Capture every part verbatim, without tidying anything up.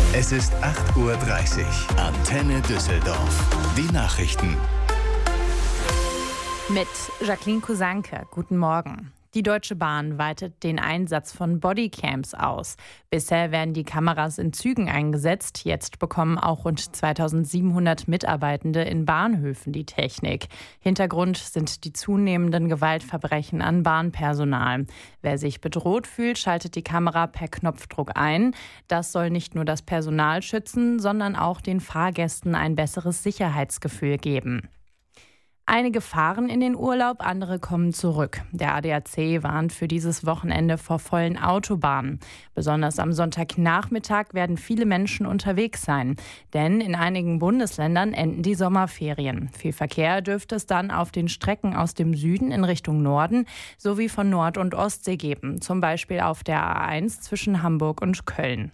Es ist acht Uhr dreißig. Antenne Düsseldorf. Die Nachrichten. Mit Jacqueline Kusanke. Guten Morgen. Die Deutsche Bahn weitet den Einsatz von Bodycams aus. Bisher werden die Kameras in Zügen eingesetzt. Jetzt bekommen auch rund zweitausendsiebenhundert Mitarbeitende in Bahnhöfen die Technik. Hintergrund sind die zunehmenden Gewaltverbrechen an Bahnpersonal. Wer sich bedroht fühlt, schaltet die Kamera per Knopfdruck ein. Das soll nicht nur das Personal schützen, sondern auch den Fahrgästen ein besseres Sicherheitsgefühl geben. Einige fahren in den Urlaub, andere kommen zurück. Der A D A C warnt für dieses Wochenende vor vollen Autobahnen. Besonders am Sonntagnachmittag werden viele Menschen unterwegs sein. Denn in einigen Bundesländern enden die Sommerferien. Viel Verkehr dürfte es dann auf den Strecken aus dem Süden in Richtung Norden sowie von Nord- und Ostsee geben. Zum Beispiel auf der A eins zwischen Hamburg und Köln.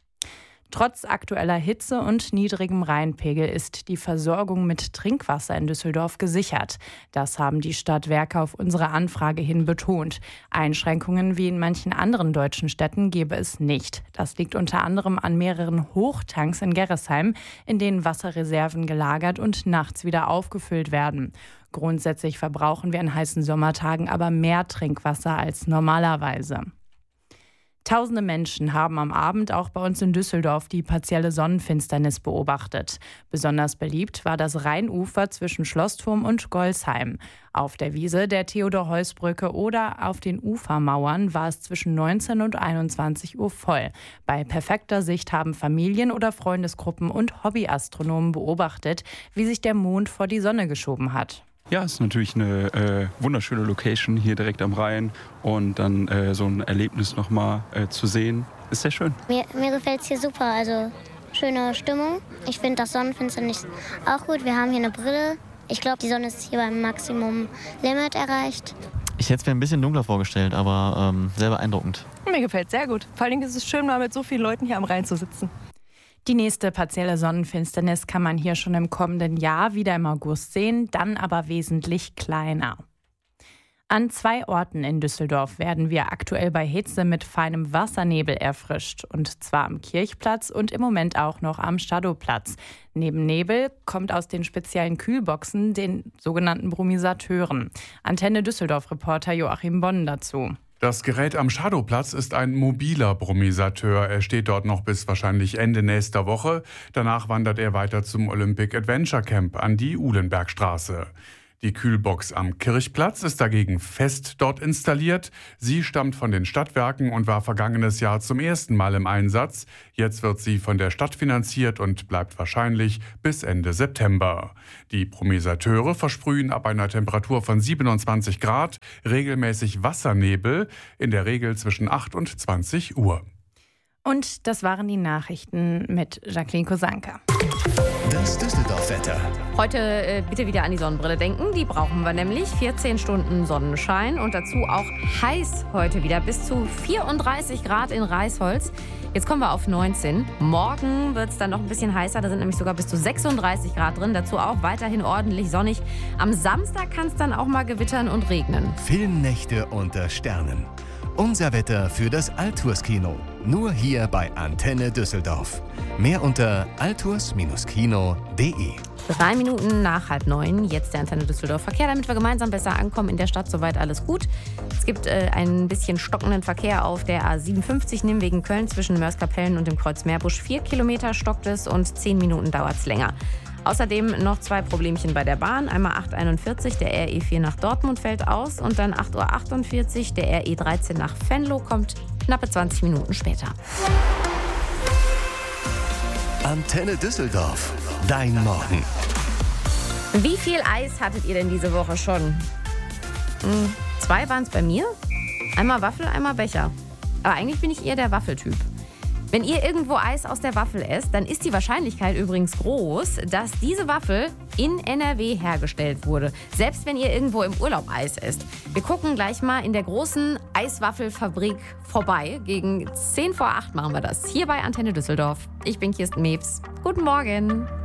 Trotz aktueller Hitze und niedrigem Rheinpegel ist die Versorgung mit Trinkwasser in Düsseldorf gesichert. Das haben die Stadtwerke auf unsere Anfrage hin betont. Einschränkungen wie in manchen anderen deutschen Städten gebe es nicht. Das liegt unter anderem an mehreren Hochtanks in Gerresheim, in denen Wasserreserven gelagert und nachts wieder aufgefüllt werden. Grundsätzlich verbrauchen wir an heißen Sommertagen aber mehr Trinkwasser als normalerweise. Tausende Menschen haben am Abend auch bei uns in Düsseldorf die partielle Sonnenfinsternis beobachtet. Besonders beliebt war das Rheinufer zwischen Schlossturm und Golzheim. Auf der Wiese der Theodor-Heuss-Brücke oder auf den Ufermauern war es zwischen neunzehn und einundzwanzig Uhr voll. Bei perfekter Sicht haben Familien oder Freundesgruppen und Hobbyastronomen beobachtet, wie sich der Mond vor die Sonne geschoben hat. Ja, es ist natürlich eine äh, wunderschöne Location hier direkt am Rhein und dann äh, so ein Erlebnis nochmal äh, zu sehen, ist sehr schön. Mir, mir gefällt es hier super, also schöne Stimmung. Ich finde das Sonnenfinsternis auch gut. Wir haben hier eine Brille. Ich glaube, die Sonne ist hier beim Maximum Limit erreicht. Ich hätte es mir ein bisschen dunkler vorgestellt, aber ähm, sehr beeindruckend. Mir gefällt es sehr gut. Vor allem ist es schön, mal mit so vielen Leuten hier am Rhein zu sitzen. Die nächste partielle Sonnenfinsternis kann man hier schon im kommenden Jahr wieder im August sehen, dann aber wesentlich kleiner. An zwei Orten in Düsseldorf werden wir aktuell bei Hitze mit feinem Wassernebel erfrischt. Und zwar am Kirchplatz und im Moment auch noch am Stadtplatz. Neben Nebel kommt aus den speziellen Kühlboxen, den sogenannten Brumisateuren. Antenne Düsseldorf-Reporter Joachim Bonn dazu. Das Gerät am Shadowplatz ist ein mobiler Brumisateur. Er steht dort noch bis wahrscheinlich Ende nächster Woche. Danach wandert er weiter zum Olympic Adventure Camp an die Uhlenbergstraße. Die Kühlbox am Kirchplatz ist dagegen fest dort installiert. Sie stammt von den Stadtwerken und war vergangenes Jahr zum ersten Mal im Einsatz. Jetzt wird sie von der Stadt finanziert und bleibt wahrscheinlich bis Ende September. Die Brumisateure versprühen ab einer Temperatur von siebenundzwanzig Grad regelmäßig Wassernebel, in der Regel zwischen acht und zwanzig Uhr. Und das waren die Nachrichten mit Jacqueline Kusanke. Das Düsseldorf-Wetter. Heute äh, bitte wieder an die Sonnenbrille denken. Die brauchen wir nämlich. vierzehn Stunden Sonnenschein und dazu auch heiß heute wieder. Bis zu vierunddreißig Grad in Reisholz. Jetzt kommen wir auf neunzehn. Morgen wird es dann noch ein bisschen heißer. Da sind nämlich sogar bis zu sechsunddreißig Grad drin. Dazu auch weiterhin ordentlich sonnig. Am Samstag kann es dann auch mal gewittern und regnen. Filmnächte unter Sternen. Unser Wetter für das Alturs-Kino. Nur hier bei Antenne Düsseldorf. Mehr unter alturs Kino punkt de. Drei Minuten nach halb neun, jetzt der Antenne Düsseldorf Verkehr, damit wir gemeinsam besser ankommen in der Stadt. Soweit alles gut. Es gibt äh, ein bisschen stockenden Verkehr auf der A siebenundfünfzig Nimwegen Köln zwischen Mörs-Kapellen und dem Kreuz Meerbusch. Vier Kilometer stockt es und zehn Minuten dauert es länger. Außerdem noch zwei Problemchen bei der Bahn. Einmal acht Uhr einundvierzig, der R E vier nach Dortmund fällt aus. Und dann acht Uhr achtundvierzig, der R E dreizehn nach Venlo kommt knappe zwanzig Minuten später. Antenne Düsseldorf. Dein Morgen. Wie viel Eis hattet ihr denn diese Woche schon? Hm, zwei waren es bei mir. Einmal Waffel, einmal Becher. Aber eigentlich bin ich eher der Waffeltyp. Wenn ihr irgendwo Eis aus der Waffel esst, dann ist die Wahrscheinlichkeit übrigens groß, dass diese Waffel in N R W hergestellt wurde. Selbst wenn ihr irgendwo im Urlaub Eis esst. Wir gucken gleich mal in der großen Eiswaffelfabrik vorbei. Gegen zehn vor acht machen wir das. Hier bei Antenne Düsseldorf. Ich bin Kirsten Mebs. Guten Morgen.